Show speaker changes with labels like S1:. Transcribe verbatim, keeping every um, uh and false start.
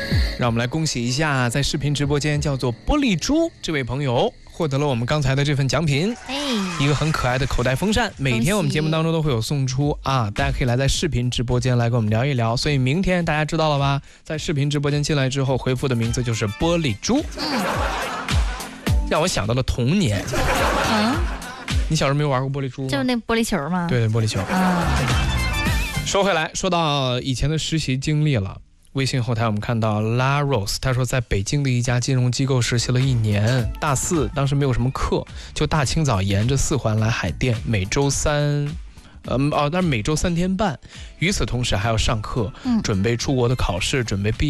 S1: 让我们来恭喜一下，在视频直播间叫做玻璃珠这位朋友获得了我们刚才的这份奖品，
S2: 哎，
S1: 一个很可爱的口袋风扇。每天我们节目当中都会有送出啊，大家可以来在视频直播间来跟我们聊一聊。所以明天大家知道了吧？在视频直播间进来之后，回复的名字就是玻璃珠。嗯，让我想到了童年。嗯，你小时候没有玩过玻璃珠吗？
S2: 就是那玻璃球吗？
S1: 对，玻璃球。
S2: 啊。
S1: 说回来，说到以前的实习经历了。微信后台我们看到 La Rose， 他说在北京的一家金融机构实习了一年，大四当时没有什么课，就大清早沿着四环来海淀，每周三，呃哦，但是每周三天半，与此同时还要上课，嗯、准备出国的考试，准备毕业。